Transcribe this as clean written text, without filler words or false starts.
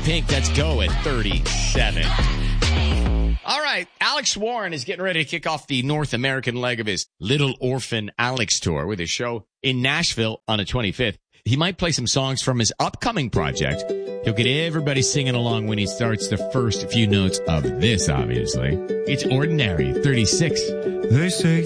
Pink. Let's go at 37. All right. Alex Warren is getting ready to kick off the North American leg of his Little Orphan Alex tour with his show in Nashville on the 25th. He might play some songs from his upcoming project. He'll get everybody singing along when he starts the first few notes of this, obviously. It's Ordinary, 36. They say